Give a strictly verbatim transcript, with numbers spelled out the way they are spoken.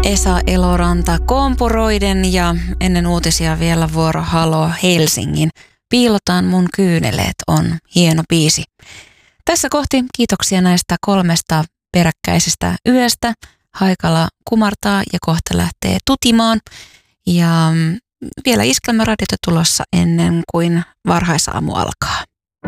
Esa Eloranta kompuroiden ja ennen uutisia vielä vuoro Halo Helsingin. Piilotaan mun kyyneleet on hieno biisi. Tässä kohti kiitoksia näistä kolmesta peräkkäisestä yöstä. Haikala kumartaa ja kohta lähtee tutimaan. Ja vielä Iskelmä radiota tulossa ennen kuin varhaisaamu alkaa.